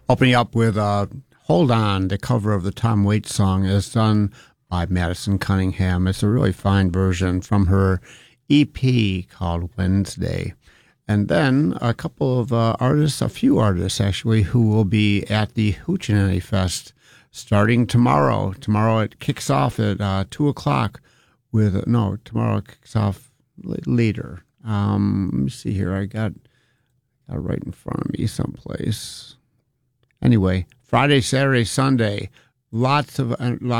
Opening up with Hold On, the cover of the Tom Waits song is done by Madison Cunningham. It's a really fine version from her EP called Wednesday. And then a couple of artists, a few artists actually, who will be at the Hoochie Fest starting tomorrow. Tomorrow it kicks off at 2 o'clock tomorrow it kicks off later. Let me see here. I got right in front of me someplace. Anyway, Friday, Saturday, Sunday, lots of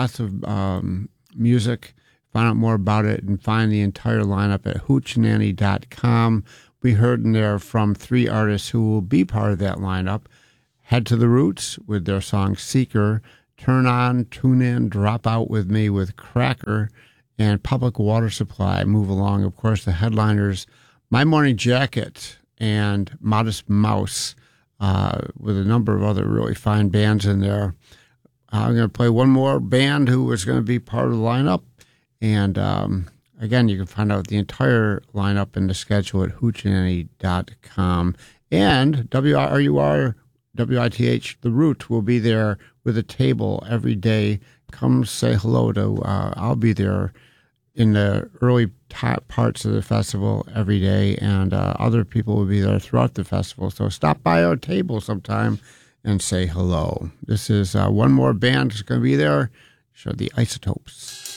music. Find out more about it and find the entire lineup at hoochienanny.com. We heard in there from 3 artists who will be part of that lineup. Head to the Roots with their song Seeker, Turn On, Tune In, Drop Out With Me with Cracker, and Public Water Supply. Move along. Of course, the headliners, My Morning Jacket and Modest Mouse, with a number of other really fine bands in there. I'm going to play one more band who is going to be part of the lineup. And again, you can find out the entire lineup and the schedule at hoochienanny.com. And WRUR-WITH, The Root, will be there with a table every day. Come say hello to, I'll be there in the early top parts of the festival every day, and other people will be there throughout the festival. So stop by our table sometime and say hello. This is one more band that's going to be there. Show the Isotopes.